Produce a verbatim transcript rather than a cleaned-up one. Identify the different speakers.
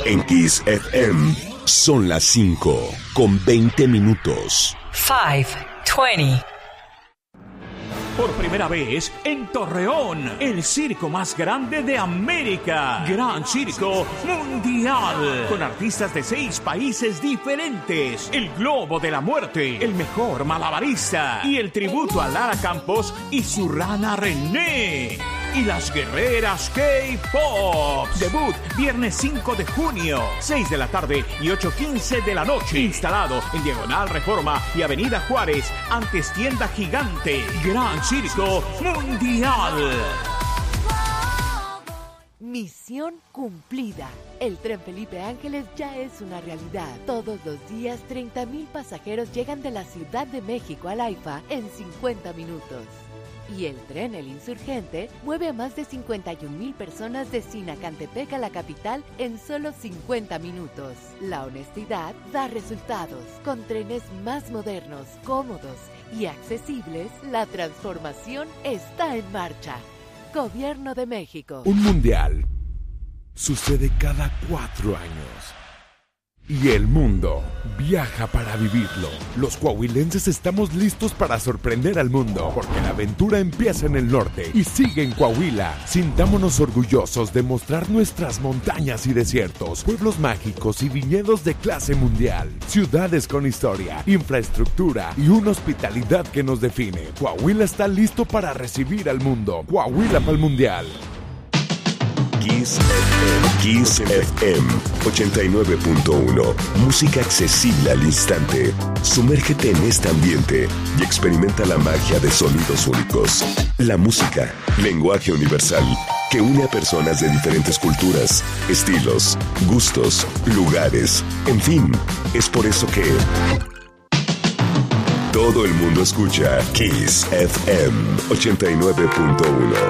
Speaker 1: En Kiss F M son las cinco con veinte minutos.
Speaker 2: cinco, veinte.
Speaker 3: Por primera vez en Torreón, el circo más grande de América. Gran Circo Mundial. Con artistas de seis países diferentes. El Globo de la Muerte, el mejor malabarista y el tributo a Lara Campos y su rana René. Y las guerreras K-Pop. Debut viernes cinco de junio, seis de la tarde y ocho quince de la noche. Instalado en Diagonal Reforma y Avenida Juárez, antes Tienda Gigante. Gran Circo Mundial.
Speaker 4: Misión cumplida. El tren Felipe Ángeles ya es una realidad. Todos los días, treinta mil pasajeros llegan de la Ciudad de México al AIFA en cincuenta minutos. Y el tren El Insurgente mueve a más de cincuenta y un mil personas de Sinacantepec a la capital en solo cincuenta minutos. La honestidad da resultados. Con trenes más modernos, cómodos y accesibles, la transformación está en marcha. Gobierno de México.
Speaker 5: Un mundial sucede cada cuatro años. Y el mundo viaja para vivirlo. Los coahuilenses estamos listos para sorprender al mundo, porque la aventura empieza en el norte y sigue en Coahuila. Sintámonos orgullosos de mostrar nuestras montañas y desiertos, pueblos mágicos y viñedos de clase mundial, ciudades con historia, infraestructura y una hospitalidad que nos define. Coahuila está listo para recibir al mundo. Coahuila para el mundial.
Speaker 1: Kiss F M, Kiss F M ochenta y nueve punto uno. Música accesible al instante. Sumérgete en este ambiente y experimenta la magia de sonidos únicos. La música, lenguaje universal, que une a personas de diferentes culturas, estilos, gustos, lugares, en fin, es por eso que todo el mundo escucha Kiss F M ochenta y nueve punto uno.